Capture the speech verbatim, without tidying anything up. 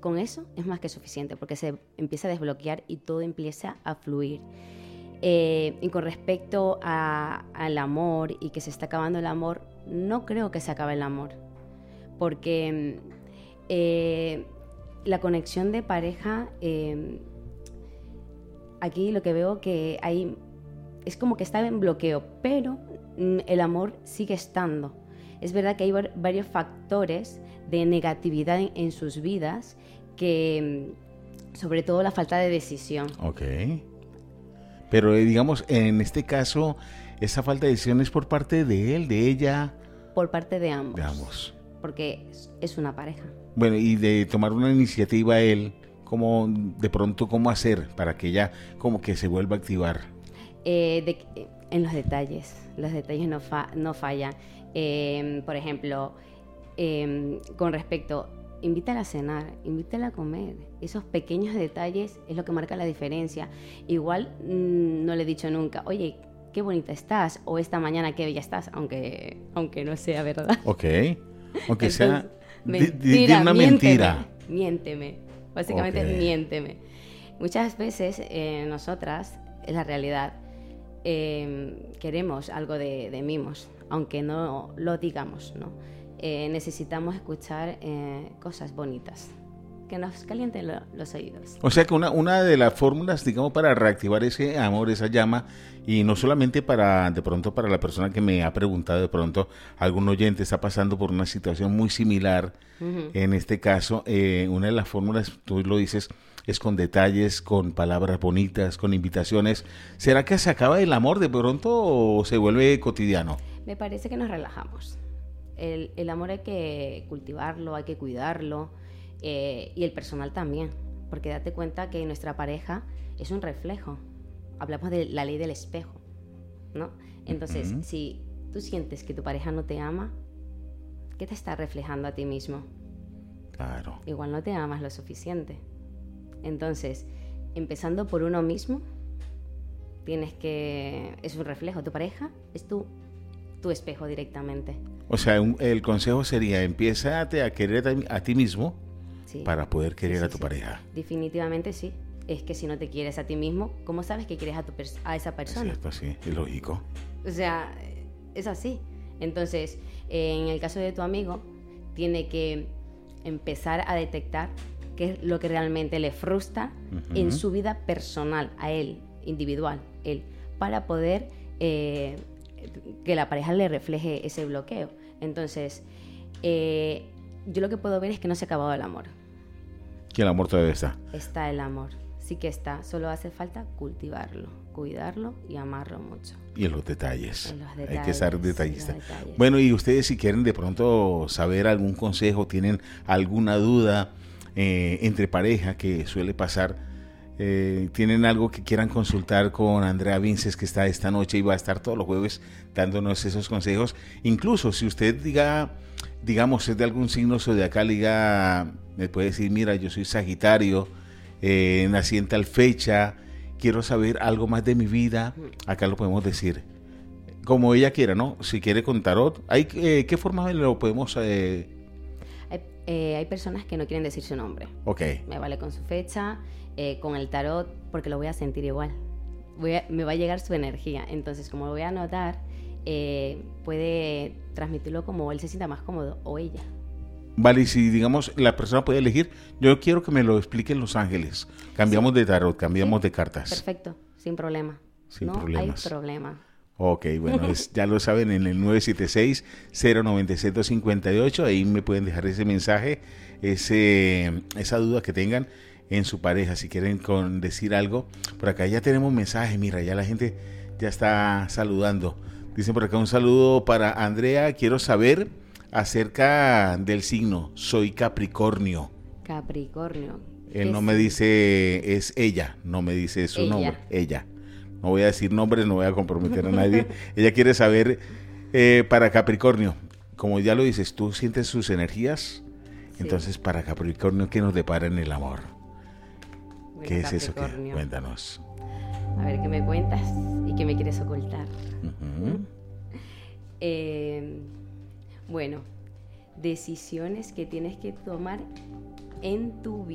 con eso es más que suficiente, porque se empieza a desbloquear y todo empieza a fluir. Eh, y con respecto a, al amor y que se está acabando el amor, no creo que se acabe el amor, porque eh, la conexión de pareja, eh, aquí lo que veo que hay, es como que está en bloqueo, pero mm, el amor sigue estando. Es verdad que hay var- varios factores de negatividad en, en sus vidas, que mm, sobre todo la falta de decisión. Ok. Pero eh, digamos, en este caso, esa falta de decisión es por parte de él, de ella. Por parte de ambos. De ambos. Porque es, es una pareja. Bueno, y de tomar una iniciativa él, como de pronto cómo hacer para que ella como que se vuelva a activar. Eh, de, en los detalles, los detalles no, fa, no fallan. Eh, por ejemplo, eh, con respecto, invítala a cenar, invítala a comer. Esos pequeños detalles es lo que marca la diferencia. Igual mmm, no le he dicho nunca, oye, qué bonita estás, o esta mañana qué bella estás, aunque, aunque no sea verdad. Ok, aunque Entonces, sea mentira, di, di una miénteme, mentira. Miénteme, básicamente Okay. miénteme. Muchas veces eh, nosotras, es la realidad, eh, queremos algo de, de mimos, aunque no lo digamos, ¿no? Eh, necesitamos escuchar eh, cosas bonitas, que nos calienten lo, los oídos. O sea que una, una de las fórmulas, digamos, para reactivar ese amor, esa llama, y no solamente para, de pronto, para la persona que me ha preguntado, de pronto, algún oyente está pasando por una situación muy similar, uh-huh. En este caso, eh, una de las fórmulas, tú lo dices, es con detalles, con palabras bonitas, con invitaciones. ¿Será que se acaba el amor de pronto o se vuelve cotidiano? Me parece que nos relajamos. El, el amor hay que cultivarlo, hay que cuidarlo, eh, y el personal también, porque date cuenta que nuestra pareja es un reflejo. Hablamos de la ley del espejo, ¿no? Entonces, uh-huh. Si tú sientes que tu pareja no te ama, ¿qué te está reflejando a ti mismo? Claro. Igual no te amas lo suficiente. Entonces, empezando por uno mismo, tienes que... es un reflejo. Tu pareja es tu, tu espejo directamente. O sea, un, el consejo sería, empiézate a querer a, a ti mismo, sí, para poder querer, sí, sí, a tu sí. pareja. Definitivamente sí. Es que si no te quieres a ti mismo, ¿cómo sabes que quieres a, tu pers- a esa persona? Es cierto, sí, es lógico. O sea, es así. Entonces, eh, en el caso de tu amigo, tiene que empezar a detectar qué es lo que realmente le frustra, uh-huh. En su vida personal, a él, individual, él, para poder eh, que la pareja le refleje ese bloqueo. Entonces, eh, yo lo que puedo ver es que no se ha acabado el amor. Que el amor todavía está. Está el amor, sí que está. Solo hace falta cultivarlo, cuidarlo y amarlo mucho. Y en los detalles. En los detalles. Hay que ser detallista. Bueno, y ustedes si quieren de pronto saber algún consejo, tienen alguna duda eh, entre pareja que suele pasar, eh, tienen algo que quieran consultar con Andrea Vinces, que está esta noche y va a estar todos los jueves dándonos esos consejos. Incluso si usted diga, digamos, es de algún signo zodiacal, diga, me puede decir, mira, yo soy Sagitario, eh, nací en tal fecha, quiero saber algo más de mi vida, acá lo podemos decir. Como ella quiera, ¿no? Si quiere con tarot, ¿hay, eh, ¿qué forma lo podemos...? Eh... Hay, eh, hay personas que no quieren decir su nombre. Ok. Me vale con su fecha, eh, con el tarot, porque lo voy a sentir igual. Voy a, me va a llegar su energía. Entonces, como lo voy a anotar, eh, puede transmitirlo como él se sienta más cómodo, o ella. Vale, y si digamos la persona puede elegir, yo quiero que me lo expliquen Los Ángeles. Cambiamos sí. de tarot, cambiamos sí. de cartas. Perfecto, sin problema. Sin no problemas. hay problema. Ok, bueno, es, ya lo saben, en el nueve siete seis, cero nueve seis, dos cinco ocho, ahí me pueden dejar ese mensaje, ese, esa duda que tengan en su pareja, si quieren con decir algo. Por acá ya tenemos mensajes, mira, ya la gente ya está saludando. Dicen por acá un saludo para Andrea, quiero saber acerca del signo, soy Capricornio. Capricornio. Él no me dice, es ella, no me dice su ella. nombre, ella. No voy a decir nombres, no voy a comprometer a nadie. Ella quiere saber, eh, para Capricornio, como ya lo dices, tú sientes sus energías, sí. Entonces para Capricornio, ¿qué nos depara en el amor? Bueno, ¿qué es eso? Que, cuéntanos. A ver, ¿qué me cuentas y qué me quieres ocultar? Uh-huh. eh, bueno, decisiones que tienes que tomar en tu vida.